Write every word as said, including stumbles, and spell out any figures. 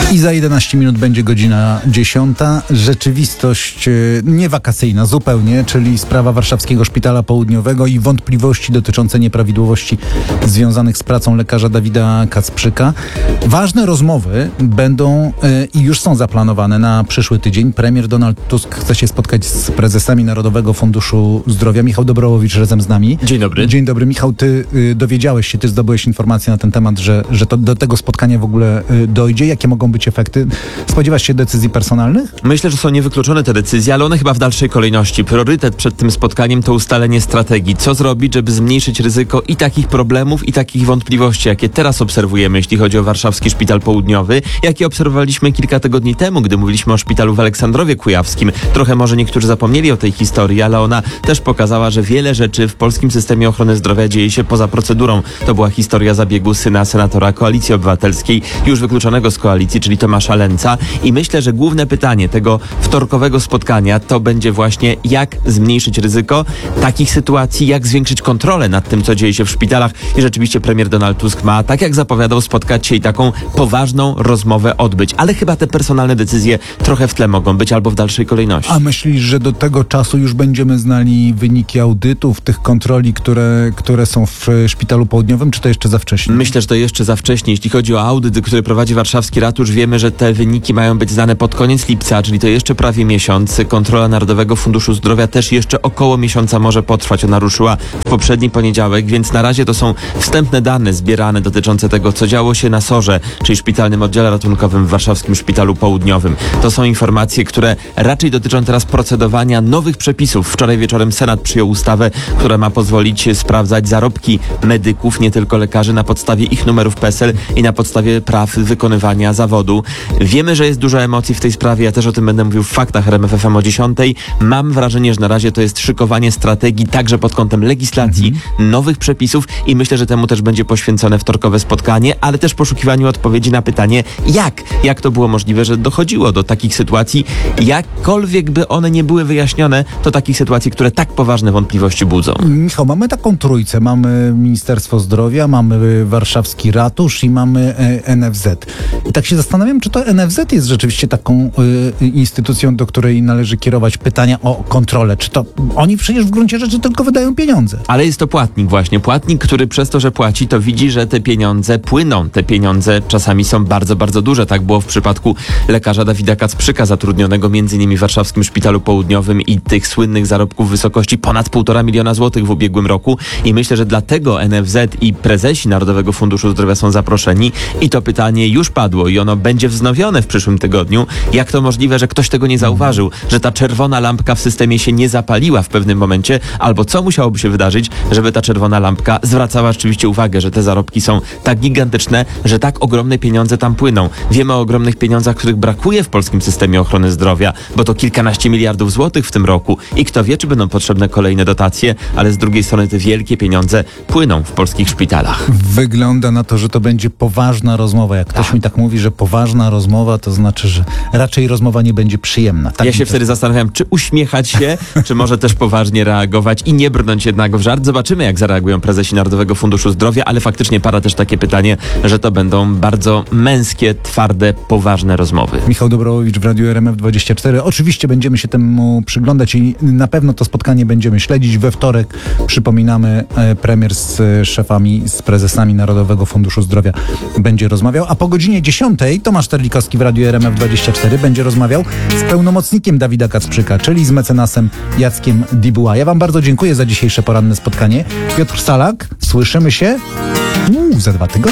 I za jedenaście minut będzie godzina dziesiąta. Rzeczywistość nie wakacyjna zupełnie, czyli sprawa Warszawskiego Szpitala Południowego i wątpliwości dotyczące nieprawidłowości związanych z pracą lekarza Dawida Kacprzyka. Ważne rozmowy będą i już są zaplanowane na przyszły tydzień. Premier Donald Tusk chce się spotkać z prezesami Narodowego Funduszu Zdrowia. Michał Dobrołowicz razem z nami. Dzień dobry. Dzień dobry. Michał, ty y, dowiedziałeś się, ty zdobyłeś informacje na ten temat, że, że to, do tego spotkania w ogóle y, dojdzie. Jakie mogą być efekty? Spodziewasz się decyzji personalnych? Myślę, że są niewykluczone te decyzje, ale one chyba w dalszej kolejności. Priorytet przed tym spotkaniem to ustalenie strategii. Co zrobić, żeby zmniejszyć ryzyko i takich problemów, i takich wątpliwości, jakie teraz obserwujemy, jeśli chodzi o Warszawski Szpital Południowy, jakie obserwowaliśmy kilka tygodni temu, gdy mówiliśmy o szpitalu w Aleksandrowie Kujawskim. Trochę może niektórzy zapomnieli o tej historii, ale ona też pokazała, że wiele rzeczy w polskim systemie ochrony zdrowia dzieje się poza procedurą. To była historia zabiegu syna senatora Koalicji Obywatelskiej, już wykluczonego z koalicji, czyli Tomasza Lęca. I myślę, że główne pytanie tego wtorkowego spotkania to będzie właśnie, jak zmniejszyć ryzyko takich sytuacji, jak zwiększyć kontrolę nad tym, co dzieje się w szpitalach. I rzeczywiście premier Donald Tusk ma, tak jak zapowiadał, spotkać się i taką poważną rozmowę odbyć. Ale chyba te personalne decyzje trochę w tle mogą być albo w dalszej kolejności. A myślisz, że do tego czasu już będziemy znali wyniki audytów, tych kontroli, które, które są w Szpitalu Południowym, czy to jeszcze za wcześnie? Myślę, że to jeszcze za wcześnie. Jeśli chodzi o audyt, który prowadzi warszawski ratusz, wiemy, że te wyniki mają być znane pod koniec lipca, czyli to jeszcze prawie miesiąc. Kontrola Narodowego Funduszu Zdrowia też jeszcze około miesiąca może potrwać. Ona ruszyła w poprzedni poniedziałek, więc na razie to są wstępne dane zbierane dotyczące tego, co działo się na SOR-ze, czyli Szpitalnym Oddziale Ratunkowym w Warszawskim Szpitalu Południowym. To są informacje, które raczej dotyczą teraz procedowania nowych przepisów. Wczoraj wieczorem Senat przyjął ustawę, która ma pozwolić sprawdzać zarobki medyków, nie tylko lekarzy, na podstawie ich numerów P E S E L i na podstawie praw wykonywania zawodu. Wiemy, że jest dużo emocji w tej sprawie. Ja też o tym będę mówił w Faktach R M F F M o dziesiątej. Mam wrażenie, że na razie to jest szykowanie strategii także pod kątem legislacji, mhm. nowych przepisów i myślę, że temu też będzie poświęcone wtorkowe spotkanie, ale też poszukiwaniu odpowiedzi na pytanie, jak? Jak to było możliwe, że dochodziło do takich sytuacji, jakkolwiek by one nie były wyjaśnione, to takich sytuacji, które tak poważne wątpliwości budzą. Michał, mamy taką trójcę. Mamy Ministerstwo Zdrowia, mamy Warszawski Ratusz i mamy N F Z. I tak się zastanawiam, czy to N F Z jest rzeczywiście taką y, instytucją, do której należy kierować pytania o kontrolę. Czy to oni przecież w gruncie rzeczy tylko wydają pieniądze? Ale jest to płatnik właśnie. Płatnik, który przez to, że płaci, to widzi, że te pieniądze płyną. Te pieniądze czasami są bardzo, bardzo duże. Tak było w przypadku lekarza Dawida Kacprzyka, zatrudnionego między innymi w Warszawskim Szpitalu Południowym i tych słynnych zarobków w wysokości ponad półtora miliona złotych w ubiegłym roku. I myślę, że dlatego N F Z i prezesi Narodowego Funduszu Zdrowia są zaproszeni. I to pytanie już padło i ono będzie wznowione w przyszłym tygodniu. Jak to możliwe, że ktoś tego nie zauważył, że ta czerwona lampka w systemie się nie zapaliła w pewnym momencie, albo co musiałoby się wydarzyć, żeby ta czerwona lampka zwracała rzeczywiście uwagę, że te zarobki są tak gigantyczne, że tak ogromne pieniądze tam płyną. Wiemy o ogromnych pieniądzach, których brakuje w polskim systemie ochrony zdrowia, bo to kilkanaście miliardów złotych w tym roku i kto wie, czy będą potrzebne kolejne dotacje, ale z drugiej strony te wielkie pieniądze płyną w polskich szpitalach. Wygląda na to, że to będzie poważna rozmowa. Jak ktoś tak. mi tak mówi, że poważna rozmowa, to znaczy, że raczej rozmowa nie będzie przyjemna. Tak ja się wtedy zastanawiam, czy uśmiechać się, czy może też poważnie reagować i nie brnąć jednak w żart. Zobaczymy, jak zareagują prezesi Narodowego Funduszu Zdrowia, ale faktycznie pada też takie pytanie, że to będą bardzo męskie, twarde, poważne rozmowy. Michał Dobrołowicz w Radiu R M F dwadzieścia cztery. Oczywiście będziemy się temu przyglądać i na pewno to spotkanie będziemy śledzić. We wtorek, przypominamy, premier z szefami, z prezesami Narodowego Funduszu Zdrowia będzie rozmawiał, a po godzinie dziesiątej Tomasz Terlikowski w Radiu R M F dwadzieścia cztery będzie rozmawiał z pełnomocnikiem Dawida Kacprzyka, czyli z mecenasem Jackiem Dibuła. Ja wam bardzo dziękuję za dzisiejsze poranne spotkanie. Piotr Salak, słyszymy się uu, za dwa tygodnie.